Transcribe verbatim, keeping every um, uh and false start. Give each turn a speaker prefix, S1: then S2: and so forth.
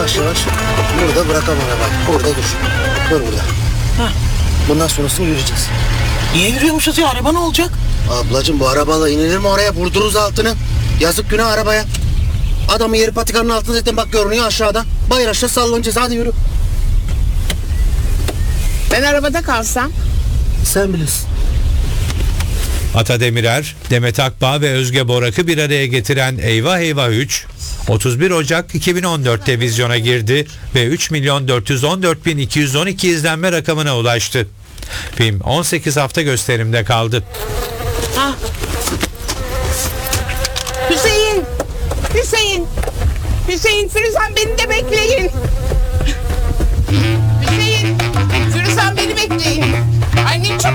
S1: Yavaş yavaş. Burada bırakalım arabayı. Burada dur. Dur burada.
S2: Heh.
S1: Bundan sonrasını yürüyeceğiz.
S2: Niye yürüyormuşuz ya? Araba ne olacak?
S1: Ablacığım bu arabayla inilir mi oraya? Vurdururuz altını. Yazık günah arabaya. Adamın yeri patikanın altında zaten bak görünüyor aşağıda. Bayır aşağı sallanacağız, hadi yürü.
S3: Ben arabada kalsam?
S1: Sen bilirsin.
S4: Ata Demirer, Demet Akbağ ve Özge Borak'ı bir araya getiren Eyvah Eyvah üç, otuz bir Ocak iki bin on dörtte vizyona girdi ve üç milyon dört yüz on dört bin iki yüz on iki izlenme rakamına ulaştı. Film on sekiz hafta gösterimde kaldı.
S3: Ah. Hüseyin! Hüseyin! Hüseyin, Firuzan beni de bekleyin. Hüseyin! Firuzan beni bekleyin. Annem çok